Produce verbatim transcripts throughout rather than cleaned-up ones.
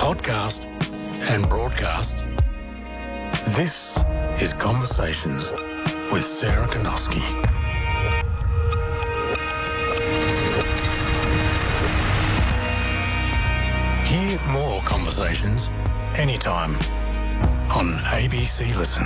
podcast and broadcast. This is Conversations with Sarah Konoski. Hear more conversations anytime on A B C Listen.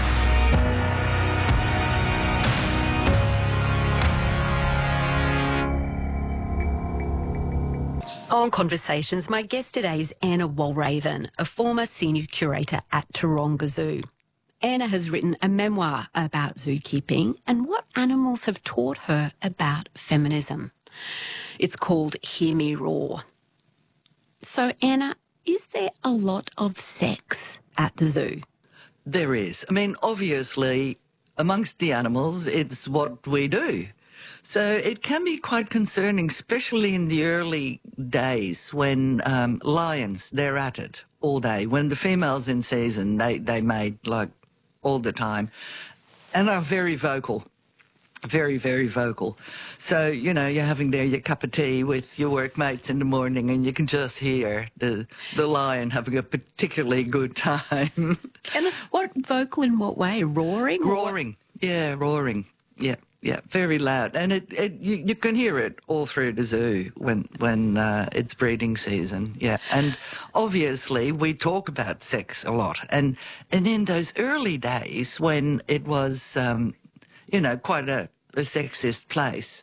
On Conversations, my guest today is Anna Walraven, a former senior curator at Taronga Zoo. Anna has written a memoir about zookeeping and what animals have taught her about feminism. It's called Hear Me Roar. So, Anna, is there a lot of sex at the zoo? There is. I mean, obviously, amongst the animals, it's what we do. So it can be quite concerning, especially in the early days when um, lions, they're at it all day. When the females in season, they, they mate like all the time and are very vocal, very, very vocal. So, you know, you're having there your cup of tea with your workmates in the morning and you can just hear the, the lion having a particularly good time. And what vocal in what way? Roaring? Roaring. Yeah, roaring. Yeah. Yeah, very loud, and it, it you, you can hear it all through the zoo when when uh, it's breeding season. Yeah, and obviously we talk about sex a lot, and and in those early days when it was, um, you know, quite a, a sexist place.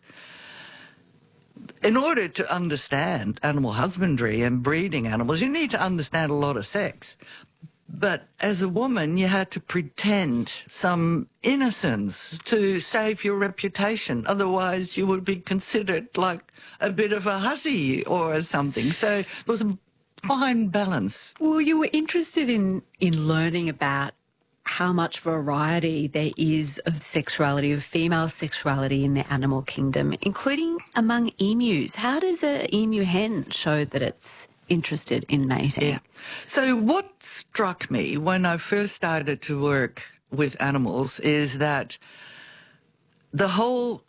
In order to understand animal husbandry and breeding animals, you need to understand a lot of sex. But as a woman, you had to pretend some innocence to save your reputation. Otherwise, you would be considered like a bit of a hussy or something. So there was a fine balance. Well, you were interested in, in learning about how much variety there is of sexuality, of female sexuality in the animal kingdom, including among emus. How does an emu hen show that it's interested in mating? Yeah. So what struck me when I first started to work with animals is that the whole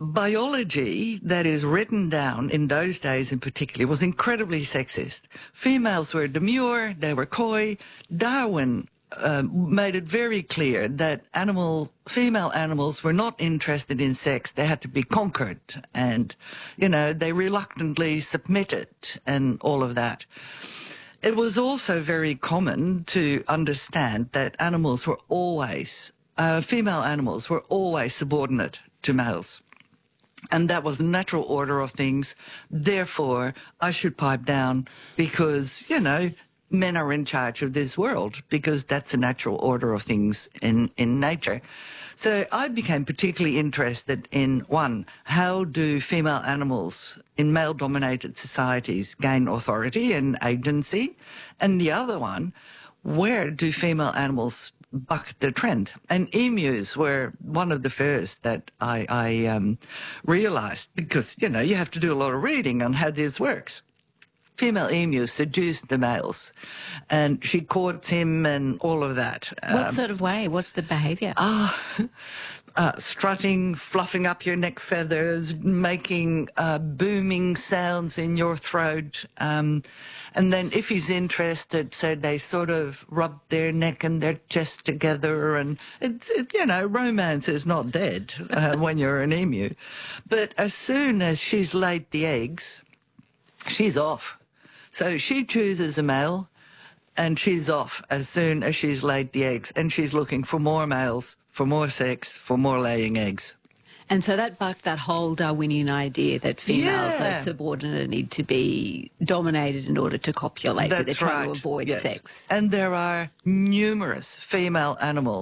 biology that is written down in those days in particular was incredibly sexist. Females were demure, they were coy. Darwin Uh, made it very clear that animal, female animals were not interested in sex. They had to be conquered and, you know, they reluctantly submitted and all of that. It was also very common to understand that animals were always, uh, female animals were always subordinate to males. And that was the natural order of things. Therefore, I should pipe down because, you know, men are in charge of this world because that's the natural order of things in, in nature. So I became particularly interested in, one, how do female animals in male-dominated societies gain authority and agency? And the other one, where do female animals buck the trend? And emus were one of the first that I, I um, realized because, you know, you have to do a lot of reading on how this works. Female emu seduced the males and she courts him and all of that. What um, sort of way? What's the behaviour? Ah, uh, strutting, fluffing up your neck feathers, making uh, booming sounds in your throat. Um, and then if he's interested, so they sort of rub their neck and their chest together. And, it's, it, you know, romance is not dead uh, when you're an emu. But as soon as she's laid the eggs, she's off. So she chooses a male and she's off as soon as she's laid the eggs and she's looking for more males, for more sex, for more laying eggs. And so that bucked that whole Darwinian idea that females Yeah. are subordinate and need to be dominated in order to copulate, that they're That's trying right. to avoid Yes. sex. And there are numerous female animals